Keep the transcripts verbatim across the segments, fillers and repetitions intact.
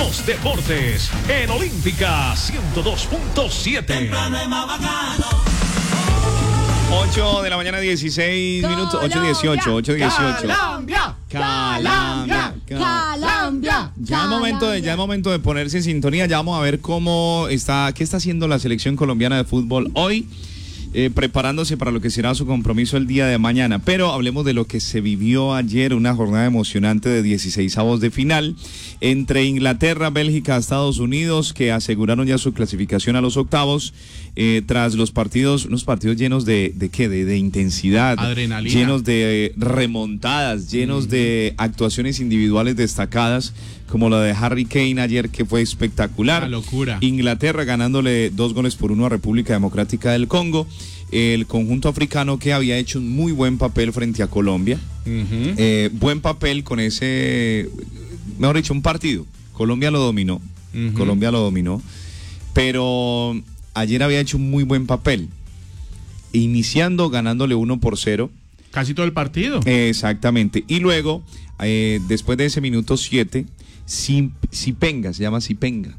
Los deportes en Olímpica ciento dos punto siete. ocho de la mañana, dieciséis minutos. ocho dieciocho, ocho dieciocho. Calambia, Calambia, Calambia. Ya es momento de, ya es momento de ponerse en sintonía. Ya vamos a ver cómo está, qué está haciendo la selección colombiana de fútbol hoy. Eh, preparándose para lo que será su compromiso el día de mañana. Pero hablemos de lo que se vivió ayer, una jornada emocionante de dieciseisavos de final entre Inglaterra, Bélgica, Estados Unidos, que aseguraron ya su clasificación a los octavos, eh, tras los partidos, unos partidos llenos de, ¿de qué? De, de intensidad, adrenalina, llenos de remontadas, llenos mm. de actuaciones individuales destacadas, como la de Harry Kane ayer, que fue espectacular. Una locura. Inglaterra ganándole dos goles por uno a República Democrática del Congo. El conjunto africano que había hecho un muy buen papel frente a Colombia. Uh-huh. Eh, buen papel con ese, mejor dicho, un partido. Colombia lo dominó. Uh-huh. Colombia lo dominó. Pero ayer había hecho un muy buen papel. Iniciando ganándole uno por cero. Casi todo el partido. Eh, exactamente. Y luego, eh, después de ese minuto siete, Sipenga, se llama Sipenga,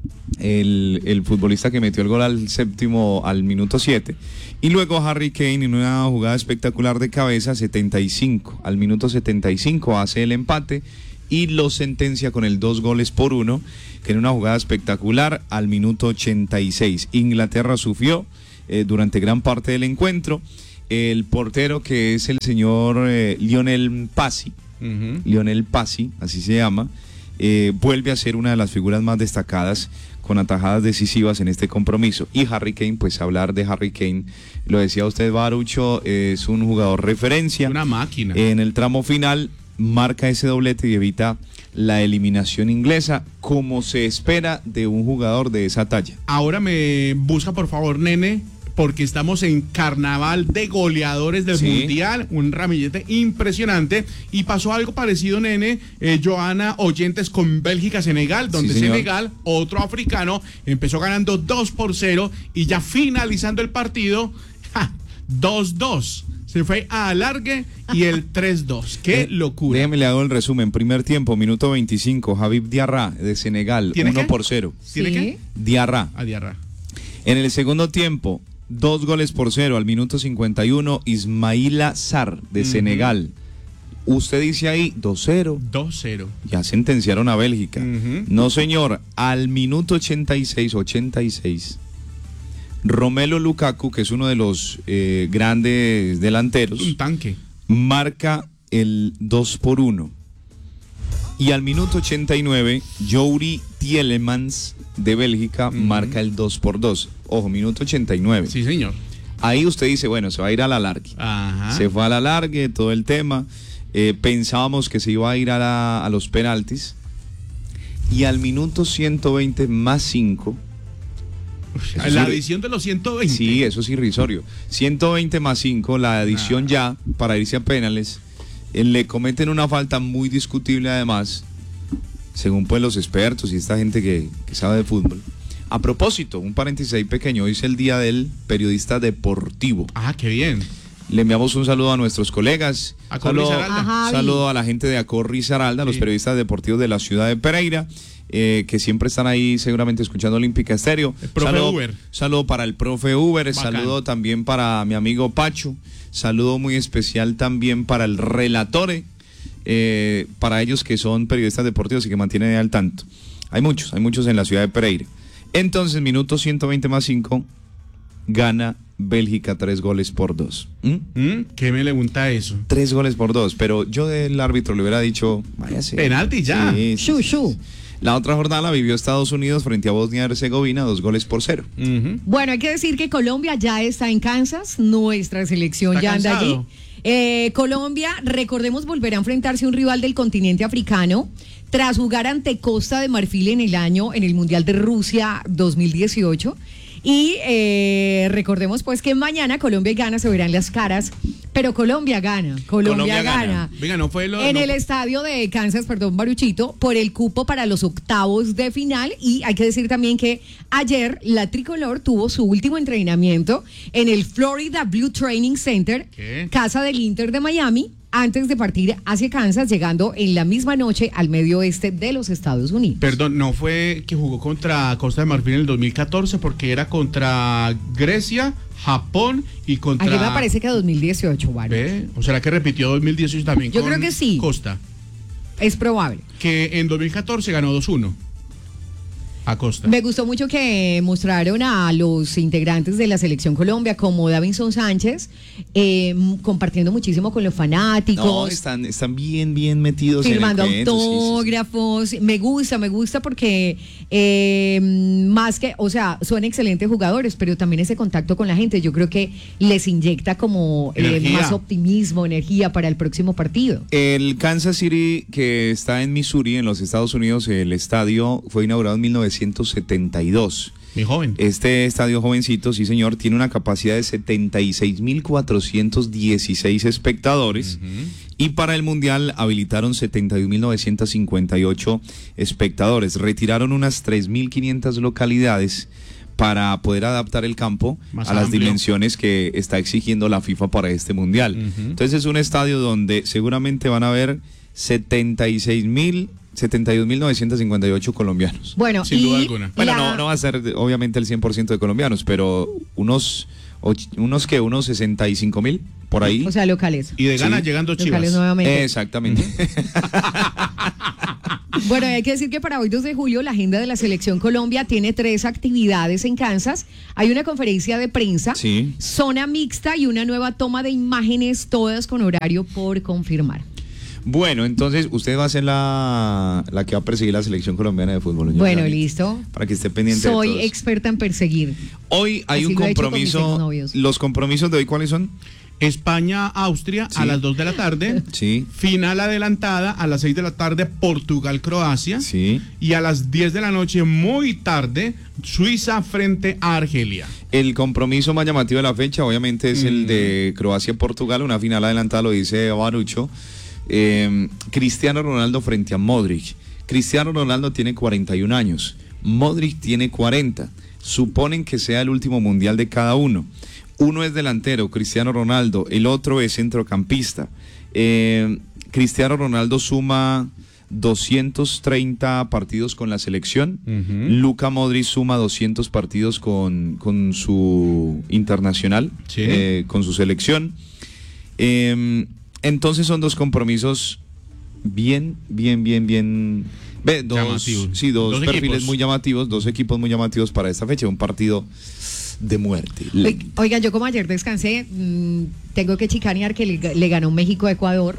el, el futbolista que metió el gol al séptimo, al minuto siete, y luego Harry Kane en una jugada espectacular de cabeza, setenta y cinco, al minuto setenta y cinco hace el empate y lo sentencia con el dos goles por uno, que en una jugada espectacular al minuto ochenta y seis. Inglaterra sufrió eh, durante gran parte del encuentro. El portero, que es el señor eh, Lionel Passi, uh-huh. Lionel Passi, así se llama, Eh, vuelve a ser una de las figuras más destacadas con atajadas decisivas en este compromiso. Y Harry Kane, pues hablar de Harry Kane, lo decía usted, Barucho, eh, es un jugador referencia. Una máquina. En el tramo final marca ese doblete y evita la eliminación inglesa, como se espera de un jugador de esa talla. Ahora me busca, por favor, nene, porque estamos en carnaval de goleadores del ¿Sí? Mundial, un ramillete impresionante, y pasó algo parecido, nene, eh, Joana, oyentes, con Bélgica-Senegal, donde sí, Senegal, otro africano, empezó ganando dos por cero, y ya finalizando el partido, ja, dos dos, se fue a alargue y el tres dos, qué eh, locura. Déjeme le hago el resumen. Primer tiempo, minuto veinticinco, Habib Diarra de Senegal, uno por cero. ¿Tiene ¿Sí? qué? Diarra. A Diarra. En el segundo tiempo, dos goles por cero al minuto cincuenta y uno, Ismaila Sarr de uh-huh. Senegal. Usted dice ahí dos cero. dos cero. Ya sentenciaron a Bélgica. Uh-huh. No, señor, al minuto ochenta y seis, ochenta y seis, Romelu Lukaku, que es uno de los eh, grandes delanteros, un tanque, marca el dos por uno. Y al minuto ochenta y nueve, Youri Tielemans de Bélgica uh-huh. marca el dos por dos. Ojo, minuto ochenta y nueve. Sí, señor. Ahí usted dice, bueno, se va a ir a la largue. Ajá. Se fue a la largue, todo el tema. Eh, pensábamos que se iba a ir a, la, a los penaltis. Y al minuto ciento veinte más cinco. La adición de los ciento veinte. Sí, eso es irrisorio. ciento veinte más cinco, la adición ah. ya, para irse a penales. Eh, le cometen una falta muy discutible además, según pues los expertos y esta gente que, que sabe de fútbol. A propósito, un paréntesis ahí pequeño, hoy es el día del periodista deportivo. Ah, qué bien. Le enviamos un saludo a nuestros colegas. A Corri Saralda. Un saludo a la gente de Acorri Saralda, sí. los periodistas deportivos de la ciudad de Pereira, eh, que siempre están ahí seguramente escuchando Olímpica Estéreo. El profe saludo, Uber. Saludo para el profe Uber, Bacán. Saludo también para mi amigo Pacho, saludo muy especial también para el Relatore, eh, para ellos que son periodistas deportivos y que mantienen al tanto. Hay muchos, hay muchos en la ciudad de Pereira. Entonces, minuto ciento veinte más cinco, gana Bélgica tres goles por dos. ¿Mm? ¿Mm? ¿Qué me pregunta eso? Tres goles por dos, pero yo del árbitro le hubiera dicho, váyase. Penalti ya. Sí, shu, sí, shu. Sí. La otra jornada la vivió Estados Unidos frente a Bosnia y Herzegovina, dos goles por cero. Uh-huh. Bueno, hay que decir que Colombia ya está en Kansas, nuestra selección ya anda allí. Eh, Colombia, recordemos, volverá a enfrentarse a un rival del continente africano tras jugar ante Costa de Marfil en el año, en el Mundial de Rusia dos mil dieciocho. Y eh, recordemos pues que mañana Colombia y Ghana se verán las caras, pero Colombia gana, Colombia, Colombia gana. gana. Venga, no fue lo, en no... el estadio de Kansas, perdón, Baruchito, por el cupo para los octavos de final. Y hay que decir también que ayer la tricolor tuvo su último entrenamiento en el Florida Blue Training Center, ¿Qué? casa del Inter de Miami, antes de partir hacia Kansas, llegando en la misma noche al medio oeste de los Estados Unidos. Perdón, no fue que jugó contra Costa de Marfil en el dos mil catorce, porque era contra Grecia, Japón y contra... Aquí me parece que dos mil dieciocho, Barón. ¿Ve? ¿O será que repitió dos mil dieciocho también Yo con creo que sí. Costa? Es probable. Que en dos mil catorce ganó dos uno a Costa. Me gustó mucho que mostraron a los integrantes de la Selección Colombia, como Davinson Sánchez, eh, compartiendo muchísimo con los fanáticos. No, están, están bien, bien metidos firmando en el cuento, autógrafos. Sí, sí, sí. Me gusta, me gusta porque eh, más que, o sea, son excelentes jugadores, pero también ese contacto con la gente, yo creo que les inyecta como eh, más optimismo, energía para el próximo partido. El Kansas City, que está en Missouri, en los Estados Unidos, el estadio fue inaugurado en mil novecientos setenta y dos. Mi joven. Este estadio jovencito, sí señor, tiene una capacidad de setenta y seis mil cuatrocientos dieciséis espectadores. Uh-huh. Y para el Mundial habilitaron setenta y un mil novecientos cincuenta y ocho espectadores. Retiraron unas tres mil quinientas localidades para poder adaptar el campo Más a las amplio. dimensiones que está exigiendo la FIFA para este Mundial. Uh-huh. Entonces es un estadio donde seguramente van a haber setenta y seis mil setenta y dos mil novecientos cincuenta y ocho colombianos. Bueno, sin duda alguna. Bueno, la... no, no va a ser obviamente el cien por ciento de colombianos, pero unos, unos que, unos sesenta y cinco mil por ahí. O sea, locales. Y de ganas sí. llegando Chivas. Locales nuevamente. Exactamente. Bueno, hay que decir que para hoy dos de julio la agenda de la Selección Colombia tiene tres actividades en Kansas. Hay una conferencia de prensa, sí. zona mixta y una nueva toma de imágenes, todas con horario por confirmar. Bueno, entonces usted va a ser la, la que va a perseguir la Selección Colombiana de fútbol. Bueno, Dani, listo. Para que esté pendiente. Soy de todos. experta en perseguir. Hoy hay Así un compromiso. Los compromisos de hoy, ¿cuáles son? España-Austria sí. a las dos de la tarde. Sí. Final adelantada a las seis de la tarde, Portugal-Croacia. Sí. Y a las diez de la noche, muy tarde, Suiza frente a Argelia. El compromiso más llamativo de la fecha, obviamente, es mm. el de Croacia-Portugal, una final adelantada, lo dice Barucho. Eh, Cristiano Ronaldo frente a Modric. Cristiano Ronaldo tiene cuarenta y un años, Modric tiene cuarenta. Suponen que sea el último mundial de cada uno. Uno es delantero, Cristiano Ronaldo, el otro es centrocampista. Eh, Cristiano Ronaldo suma doscientos treinta partidos con la selección. Uh-huh. Luka Modric suma doscientos partidos con, con su internacional, sí. eh, con su selección. Eh, Entonces son dos compromisos bien, bien, bien, bien... Ve, dos, sí, dos, dos perfiles equipos. muy llamativos, dos equipos muy llamativos para esta fecha, un partido de muerte. Oigan, yo como ayer descansé, mmm, tengo que chicanear que le, le ganó México a Ecuador.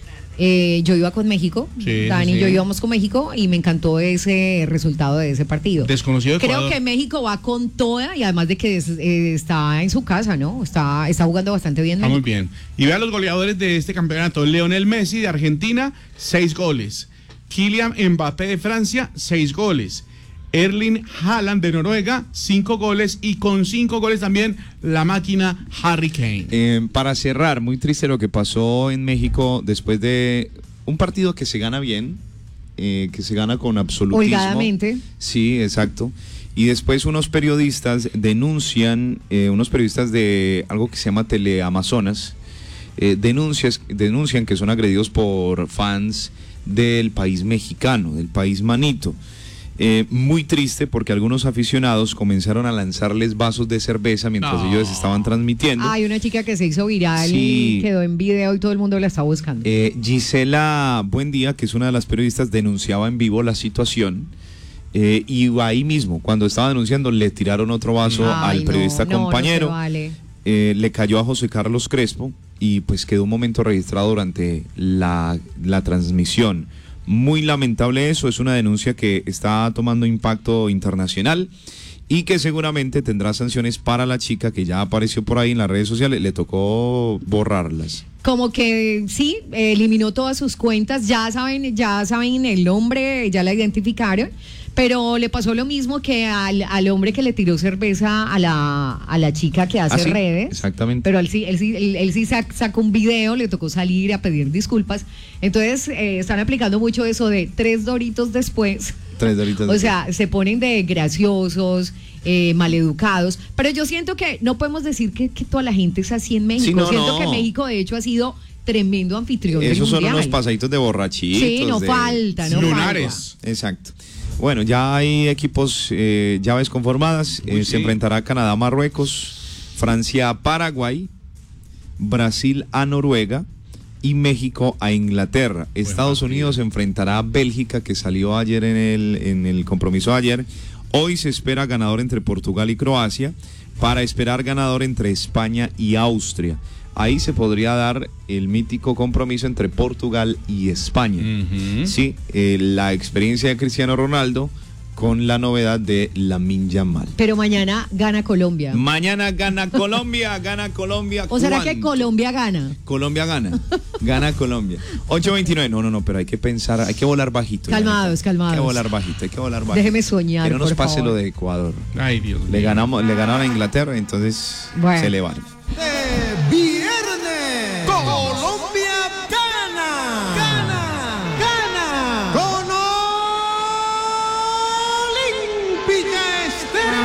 Eh, yo iba con México, sí, Dani sí. y yo íbamos con México y me encantó ese resultado de ese partido. Desconocido Creo Ecuador. que México va con toda y además de que es, eh, está en su casa, ¿no? Está, está jugando bastante bien. Está muy bien. Y vean los goleadores de este campeonato. Lionel Messi de Argentina, seis goles. Kylian Mbappé de Francia, seis goles. Erling Haaland de Noruega, cinco goles, y con cinco goles también la máquina Harry Kane. Eh, para cerrar, muy triste lo que pasó en México después de un partido que se gana bien, eh, que se gana con absolutismo. Holgadamente. Sí, exacto. Y después unos periodistas denuncian, eh, unos periodistas de algo que se llama Teleamazonas, eh, denuncias, denuncian que son agredidos por fans del país mexicano, del país manito. Eh, muy triste porque algunos aficionados comenzaron a lanzarles vasos de cerveza mientras no. ellos estaban transmitiendo. Hay una chica que se hizo viral sí. y quedó en video y todo el mundo la está buscando. Eh, Gisela Buendía, que es una de las periodistas, denunciaba en vivo la situación. Eh, y ahí mismo, cuando estaba denunciando, le tiraron otro vaso Ay, al periodista no, compañero. No, no vale. eh, le cayó a José Carlos Crespo y pues quedó un momento registrado durante la, la transmisión. Muy lamentable eso, es una denuncia que está tomando impacto internacional y que seguramente tendrá sanciones para la chica que ya apareció por ahí en las redes sociales, le tocó borrarlas. Como que sí, eliminó todas sus cuentas, ya saben, ya saben el nombre, ya la identificaron, pero le pasó lo mismo que al, al hombre que le tiró cerveza a la, a la chica que hace ¿Ah, sí? redes. Exactamente. Pero él sí, él sí, él, él sí sac, sacó un video, le tocó salir a pedir disculpas. Entonces eh, están aplicando mucho eso de tres doritos después. Tres doritos o después. sea, se ponen de graciosos, eh, maleducados. Pero yo siento que no podemos decir que, que toda la gente es así en México. Sí, no, siento no. que México de hecho ha sido tremendo anfitrión del Esos son mundial. unos pasaditos de borrachitos. Sí, no de... falta, no lunares. falta. Exacto. Bueno, ya hay equipos, eh, llaves conformadas. Uy, Eh, sí. Se enfrentará Canadá a Marruecos, Francia a Paraguay, Brasil a Noruega y México a Inglaterra. Estados partido. Unidos se enfrentará a Bélgica, que salió ayer en el, en el compromiso de ayer. Hoy se espera ganador entre Portugal y Croacia, para esperar ganador entre España y Austria. Ahí se podría dar el mítico compromiso entre Portugal y España. Ujú. Sí, eh, la experiencia de Cristiano Ronaldo con la novedad de Lamine Yamal. Pero mañana gana Colombia. Mañana gana Colombia, gana Colombia. ¿O será que ¿Cuánto? Colombia gana? Colombia gana, gana Colombia. ocho veintinueve, no, no, no, pero hay que pensar, hay que volar bajito. Calmados, Hay calmados. que volar bajito, hay que volar bajito. Déjeme soñar, Que no nos por pase favor. lo de Ecuador. Ay, Dios mío. Le ganamos, le ganaron a Inglaterra, entonces Bueno. se elevaron.